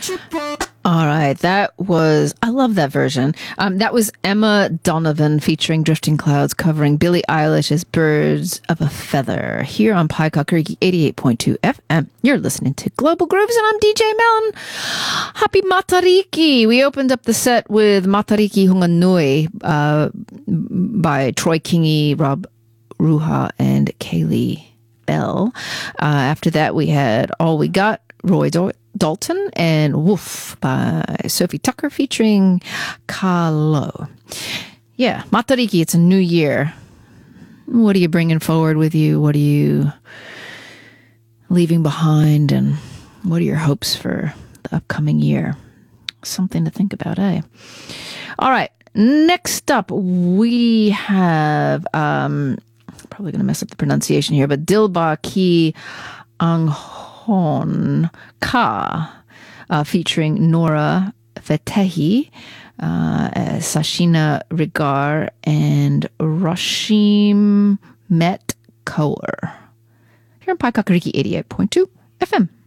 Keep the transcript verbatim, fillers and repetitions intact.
All right, that was, I love that version. Um, that was Emma Donovan featuring Drifting Clouds covering Billie Eilish's Birds of a Feather here on Pai Kakariki eighty-eight point two F M. You're listening to Global Grooves and I'm D J Melon. Happy Matariki. We opened up the set with Matariki Hunga Nui uh, by Troy Kingi, Rob Ruha, and Kaylee Bell. Uh, after that, we had All We Got, Roy Do- Dalton, and Woof by Sophie Tucker featuring Kalo. Yeah, Matariki, it's a new year. What are you bringing forward with you? What are you leaving behind? And what are your hopes for the upcoming year? Something to think about, eh? All right, next up, we have, um, probably going to mess up the pronunciation here, but Dilba Ki Anghon Ka, uh, featuring Nora Fetehi, uh, Sashina Rigar, and Rashim Met Kaur. Here on Pai Kakariki eighty-eight point two F M.